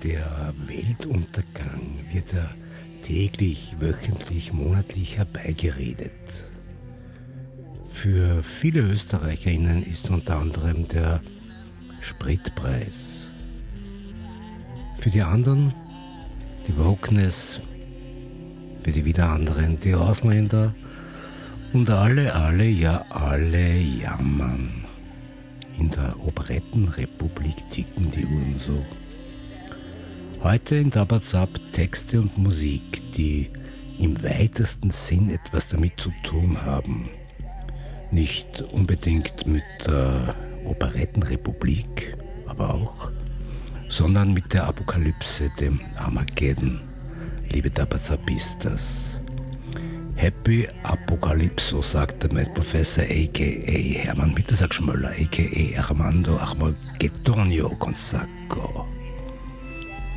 Der Weltuntergang wird ja täglich, wöchentlich, monatlich herbeigeredet. Für viele ÖsterreicherInnen ist unter anderem der Spritpreis. Für die anderen die Wokeness, für die wieder anderen die Ausländer und alle jammern. In der Operettenrepublik ticken die Uhren so. Heute in Dabazab Texte und Musik, die im weitesten Sinn etwas damit zu tun haben. Nicht unbedingt mit der Operettenrepublik, aber auch, sondern mit der Apokalypse, dem Armageddon, liebe Dabazabistas. Happy Apokalypso, sagte mein Professor a.k.a. Hermann Mittersack-Schmöller, a.k.a. Armando Armageddonio Gonzago.